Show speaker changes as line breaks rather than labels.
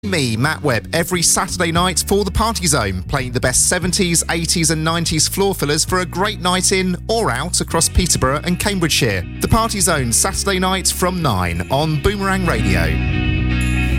Me, Matt Webb, every Saturday night for the Party Zone, playing the best 70s, 80s and 90s floor fillers for a great night in or out across Peterborough and Cambridgeshire. The Party Zone, Saturday night from 9 on Boomerang Radio.